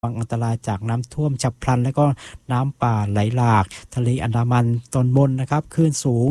ระวังอันตรายจากน้ำท่วมฉับพลันและก็น้ำป่าไหลหลากทะเลอันดามันตอนบนนะครับคลื่นสูง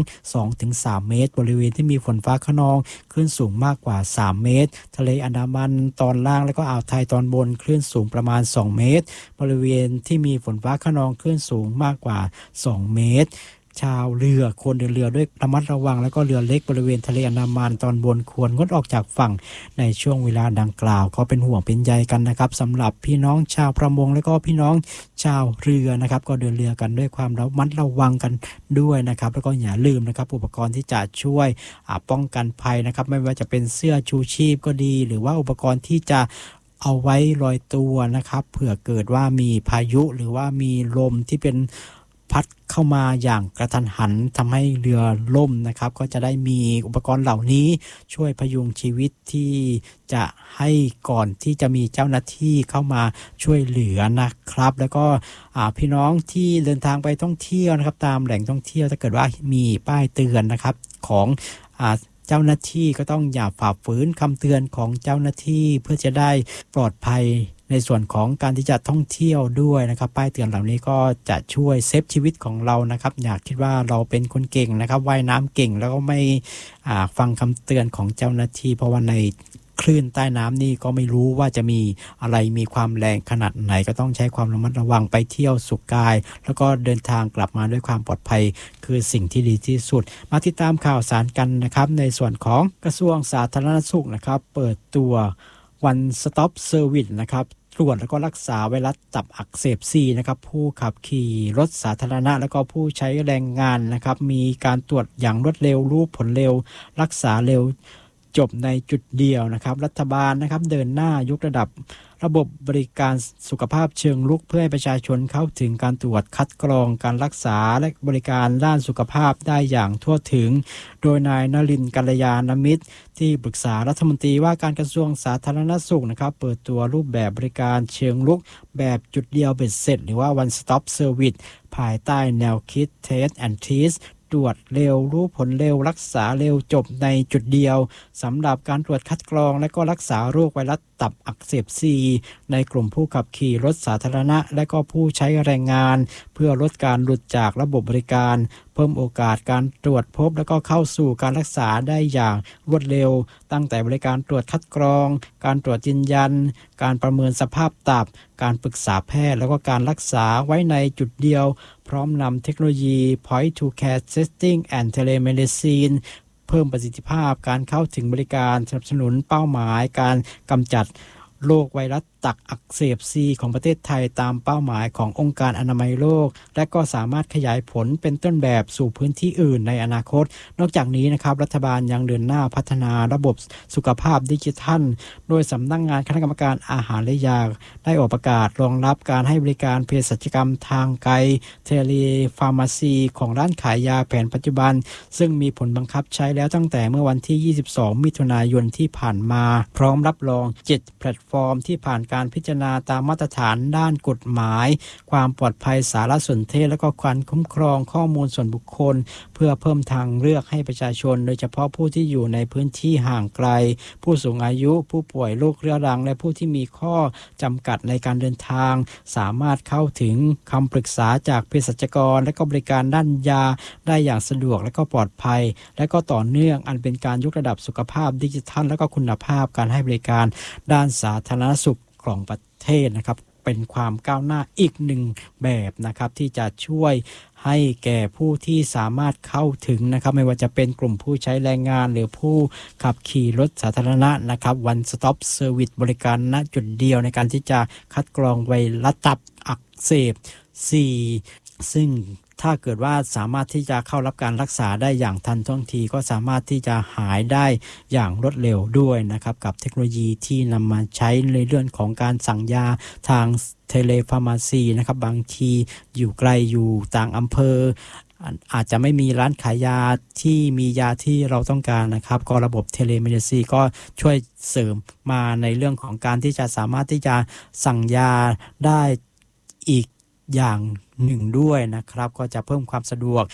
2-3 เมตรบริเวณที่มีฝนฟ้าคะนองคลื่นสูงมากกว่า3 เมตรทะเลอันดามันตอนล่างและก็อ่าวไทยตอนบนคลื่นสูงประมาณ2 เมตรบริเวณที่มีฝนฟ้าคะนองคลื่นสูงมากกว่า2 เมตรชาวเรือควรเดินเรือด้วยระมัดระวังแล้วก็เรือเล็กบริเวณทะเลอันดามันตอนบนควรงดออกจากฝั่งในช่วงเวลาดังกล่าวก็เป็นห่วงเป็นใยกันนะครับสำหรับพี่น้องชาวประมงและก็พี่น้องชาวเรือนะครับก็เดินเรือกันด้วยความระมัดระวังกันด้วยนะครับแล้วก็อย่าลืมนะครับอุปกรณ์ที่จะช่วยป้องกันภัยนะครับไม่ว่าจะเป็นเสื้อชูชีพก็ดีหรือว่าอุปกรณ์ที่จะเอาไว้ลอยตัวนะครับเผื่อเกิดว่ามีพายุหรือว่ามีลมที่เป็นพัดเข้ามาอย่างกระทันหันทำให้เรือล่มนะครับก็จะได้มีอุปกรณ์เหล่านี้ช่วยพยุงชีวิตที่จะให้ก่อนที่จะมีเจ้าหน้าที่เข้ามาช่วยเหลือนะครับแล้วก็พี่น้องที่เดินทางไปท่องเที่ยวนะครับตามแหล่งท่องเที่ยวถ้าเกิดว่ามีป้ายเตือนนะครับของเจ้าหน้าที่ก็ต้องอย่าฝ่าฝืนคำเตือนของเจ้าหน้าที่เพื่อจะได้ปลอดภัยในส่วนของการที่จะท่องเที่ยวด้วยนะครับป้ายเตือนเหล่านี้ก็จะช่วยเซฟชีวิตของเรานะครับอยากคิดว่าเราเป็นคนเก่งนะครับว่ายน้ำเก่งแล้วก็ไม่ฟังคำเตือนของเจ้าหน้าที่เพราะว่าในคลื่นใต้น้ำนี่ก็ไม่รู้ว่าจะมีอะไรมีความแรงขนาดไหนก็ต้องใช้ความระมัดระวังไปเที่ยวสุขกายแล้วก็เดินทางกลับมาด้วยความปลอดภัยคือสิ่งที่ดีที่สุดมาติดตามข่าวสารกันนะครับในส่วนของกระทรวงสาธารณสุขนะครับเปิดตัว One Stop Service นะครับตรวจแล้วก็รักษาไวรัสตับอักเสบซีนะครับผู้ขับขี่รถสาธารณะแล้วก็ผู้ใช้แรงงานนะครับมีการตรวจอย่างรวดเร็วรู้ผลเร็วรักษาเร็วจบในจุดเดียวนะครับรัฐบาลนะครับเดินหน้ายกระดับระบบบริการสุขภาพเชิงรุกเพื่อให้ประชาชนเข้าถึงการตรวจคัดกรองการรักษาและบริการด้านสุขภาพได้อย่างทั่วถึงโดยนายนฤมลกัลยาณมิตรที่ปรึกษารัฐมนตรีว่าการกระทรวงสาธารณสุขนะครับเปิดตัวรูปแบบบริการเชิงรุกแบบจุดเดียวเบ็ดเสร็จหรือว่า One Stop Service ภายใต้แนวคิด Test and Treatตรวจเร็วรู้ผลเร็วรักษาเร็วจบในจุดเดียวสำหรับการตรวจคัดกรองและก็รักษาโรคไวรัสตับอักเสบซีในกลุ่มผู้ขับขี่รถสาธารณะและก็ผู้ใช้แรงงานเพื่อลดการหลุดจากระบบบริการเพิ่มโอกาสการตรวจพบและก็เข้าสู่การรักษาได้อย่างรวดเร็วตั้งแต่บริการตรวจคัดกรองการตรวจยืนยันการประเมินสภาพตับการปรึกษาแพทย์แล้วก็การรักษาไว้ในจุดเดียวพร้อมนำเทคโนโลยี Point to Care Testing and Telemedicine เพิ่มประสิทธิภาพการเข้าถึงบริการสนับสนุนเป้าหมายการกำจัดโรคไวรัสตับอักเสบซีของประเทศไทยตามเป้าหมายขององค์การอนามัยโลกและก็สามารถขยายผลเป็นต้นแบบสู่พื้นที่อื่นในอนาคตนอกจากนี้นะครับรัฐบาลยังเดินหน้าพัฒนาระบบสุขภาพดิจิทัลโดยสำนักงานคณะกรรมการอาหารและยาได้ออกประกาศรองรับการให้บริการเภสัชกรรมทางไกลเทเลฟาร์มาซีของร้านขายยาแผนปัจจุบันซึ่งมีผลบังคับใช้แล้วตั้งแต่เมื่อวันที่22มิถุนายนที่ผ่านมาพร้อมรับรอง7แพลตฟอร์มที่ผ่านการพิจารณาตามมาตรฐานด้านกฎหมายความปลอดภัยสารสนเทศและก็การคุ้มครองข้อมูลส่วนบุคคลเพื่อเพิ่มทางเลือกให้ประชาชนโดยเฉพาะผู้ที่อยู่ในพื้นที่ห่างไกลผู้สูงอายุผู้ป่วยโรคเรื้อรังและผู้ที่มีข้อจำกัดในการเดินทางสามารถเข้าถึงคำปรึกษาจากเภสัชกรและก็บริการด้านยาได้อย่างสะดวกและก็ปลอดภัยและก็ต่อเนื่องอันเป็นการยกระดับสุขภาพดิจิทัลและก็คุณภาพการให้บริการด้านสาธารณสุขของประเทศนะครับเป็นความก้าวหน้าอีกหนึ่งแบบนะครับที่จะช่วยให้แก่ผู้ที่สามารถเข้าถึงนะครับไม่ว่าจะเป็นกลุ่มผู้ใช้แรงงานหรือผู้ขับขี่รถสาธารณะนะครับ One Stop Service บริการณจุดเดียวในการที่จะคัดกรองไวรัสตับอักเสบซีซึ่งถ้าเกิดว่าสามารถที่จะเข้ารับการรักษาได้อย่างทันท่วงทีก็สามารถที่จะหายได้อย่างรวดเร็วด้วยนะครับกับเทคโนโลยีที่นำมาใช้ในเรื่องของการสั่งยาทางเทเลฟาร์มาซีนะครับบางทีอยู่ไกลอยู่ต่างอำเภออาจจะไม่มีร้านขายยาที่มียาที่เราต้องการนะครับก็ระบบเทเลเมดิซีนก็ช่วยเสริมมาในเรื่องของการที่จะสามารถที่จะสั่งยาได้อีกอย่างหนึ่งด้วยนะครับก็จะเพิ่มความสะดวก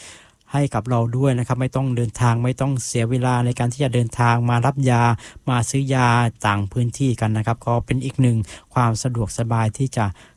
ให้กับเราด้วยนะครับไม่ต้องเดินทางไม่ต้องเสียเวลาในการที่จะเดินทางมารับยามาซื้อยาต่างพื้นที่กันนะครับก็เป็นอีกหนึ่งความสะดวกสบายที่จะ